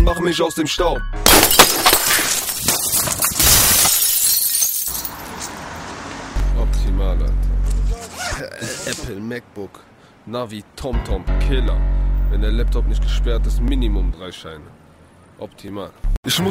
und mach mich aus dem Staub. Optimal, Alter. Apple, MacBook, Navi, TomTom, Killer. Wenn der Laptop nicht gesperrt ist, Minimum 3 Scheine. Optimal. Ich muss